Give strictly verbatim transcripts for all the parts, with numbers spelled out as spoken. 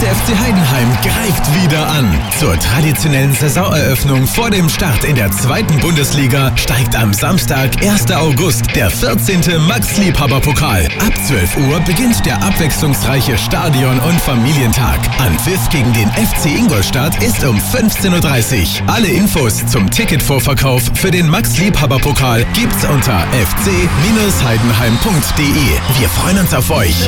F C Heidenheim greift wieder an. Zur traditionellen Saisoneröffnung vor dem Start in der zweiten Bundesliga steigt am Samstag, ersten August, der vierzehnte Max-Liebhaber-Pokal. Ab zwölf Uhr beginnt der abwechslungsreiche Stadion- und Familientag. Anpfiff gegen den F C Ingolstadt ist um fünfzehn Uhr dreißig. Alle Infos zum Ticketvorverkauf für den Max-Liebhaber-Pokal gibt's unter f c Bindestrich heidenheim punkt d e. Wir freuen uns auf euch.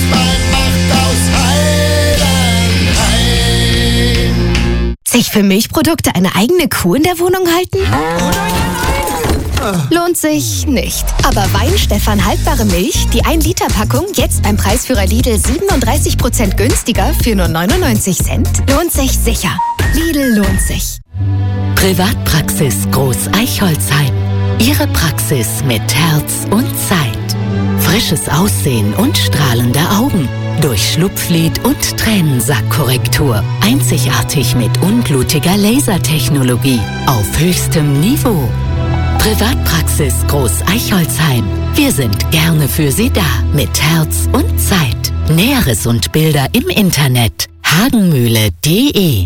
Sich für Milchprodukte eine eigene Kuh in der Wohnung halten? Lohnt sich nicht. Aber Weinstefan haltbare Milch, die ein Liter Packung, jetzt beim Preisführer Lidl siebenunddreißig Prozent günstiger für nur neunundneunzig Cent, lohnt sich sicher. Lidl lohnt sich. Privatpraxis Groß Eichholzheim. Ihre Praxis mit Herz und Zeit. Frisches Aussehen und strahlende Augen. Durch Schlupflid und Tränensackkorrektur. Einzigartig mit unblutiger Lasertechnologie. Auf höchstem Niveau. Privatpraxis Groß Eichholzheim. Wir sind gerne für Sie da. Mit Herz und Zeit. Näheres und Bilder im Internet. hagenmühle punkt de.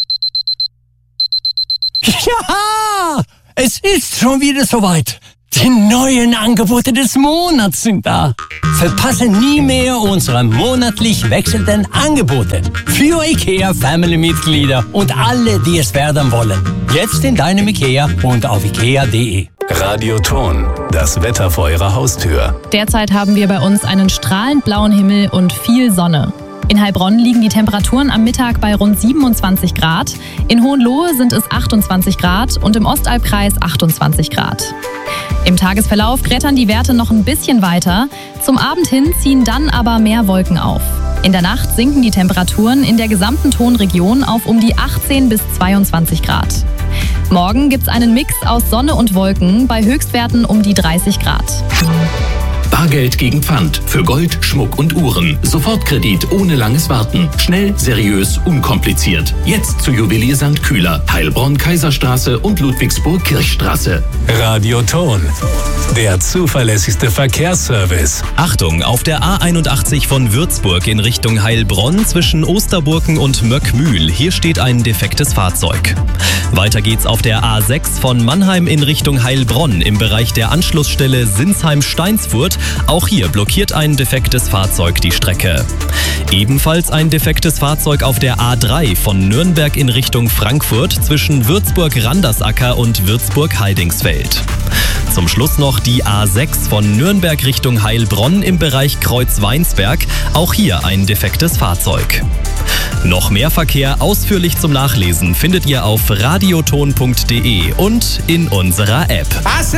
Ja! Es ist schon wieder soweit. Die neuen Angebote des Monats sind da. Verpasse nie mehr unsere monatlich wechselnden Angebote. Für IKEA Family-Mitglieder und alle, die es werden wollen. Jetzt in deinem IKEA und auf ikea punkt de. Radioton, das Wetter vor Ihrer Haustür. Derzeit haben wir bei uns einen strahlend blauen Himmel und viel Sonne. In Heilbronn liegen die Temperaturen am Mittag bei rund siebenundzwanzig Grad. In Hohenlohe sind es achtundzwanzig Grad und im Ostalbkreis achtundzwanzig Grad. Im Tagesverlauf klettern die Werte noch ein bisschen weiter. Zum Abend hin ziehen dann aber mehr Wolken auf. In der Nacht sinken die Temperaturen in der gesamten Tonregion auf um die achtzehn bis zweiundzwanzig Grad. Morgen gibt's einen Mix aus Sonne und Wolken bei Höchstwerten um die dreißig Grad. Bargeld gegen Pfand für Gold, Schmuck und Uhren. Sofortkredit ohne langes Warten. Schnell, seriös, unkompliziert. Jetzt zu Juwelier Sankt Kühler, Heilbronn, Kaiserstraße und Ludwigsburg Kirchstraße. Radioton, der zuverlässigste Verkehrsservice. Achtung, auf der A einundachtzig von Würzburg in Richtung Heilbronn zwischen Osterburken und Möckmühl. Hier steht ein defektes Fahrzeug. Weiter geht's auf der A sechs von Mannheim in Richtung Heilbronn im Bereich der Anschlussstelle Sinsheim-Steinsfurt. Auch hier blockiert ein defektes Fahrzeug die Strecke. Ebenfalls ein defektes Fahrzeug auf der A drei von Nürnberg in Richtung Frankfurt zwischen Würzburg-Randersacker und Würzburg-Heidingsfeld. Zum Schluss noch die A sechs von Nürnberg Richtung Heilbronn im Bereich Kreuzweinsberg. Auch hier ein defektes Fahrzeug. Noch mehr Verkehr ausführlich zum Nachlesen findet ihr auf radioton punkt de und in unserer App.